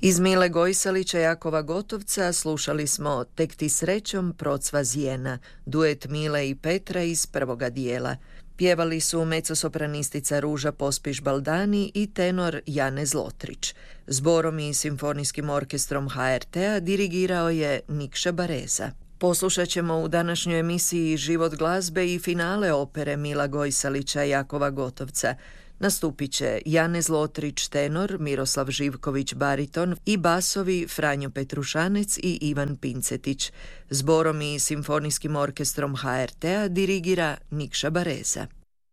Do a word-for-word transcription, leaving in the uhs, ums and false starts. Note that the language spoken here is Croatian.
Iz Mile Gojsalića Jakova Gotovca slušali smo Tek ti srećom procva zjena, duet Mile i Petra iz prvoga dijela. Pjevali su mezzosopranistica Ruža Pospiš-Baldani i tenor Janez Lotrić. Zborom i simfonijskim orkestrom ha er te-a dirigirao je Nikša Bareza. Poslušat ćemo u današnjoj emisiji Život glazbe i finale opere Mila Gojsalića Jakova Gotovca. Nastupit će Janez Lotrić tenor, Miroslav Živković bariton i basovi Franjo Petrušanec i Ivan Pincetić. Zborom i simfonijskim orkestrom ha er te-a dirigira Nikša Bareza.